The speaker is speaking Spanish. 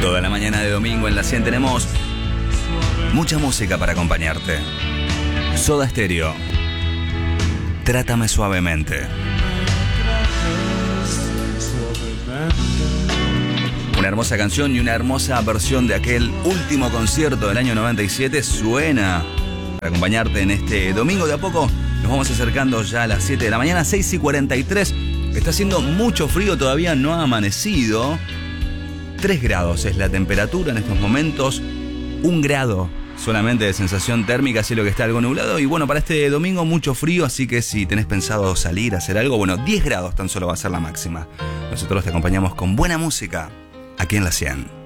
Toda la mañana de domingo en la 100 tenemos mucha música para acompañarte. Soda Stereo, Trátame Suavemente. Una hermosa canción y una hermosa versión de aquel último concierto del año 97 suena para acompañarte en este domingo. De a poco nos vamos acercando ya a las 7 de la mañana, 6:43. Está haciendo mucho frío, todavía no ha amanecido. 3 grados es la temperatura en estos momentos. 1 grado solamente de sensación térmica, cielo que está algo nublado. Y bueno, para este domingo mucho frío, así que si tenés pensado salir a hacer algo, bueno, 10 grados tan solo va a ser la máxima. Nosotros te acompañamos con buena música aquí en la 100.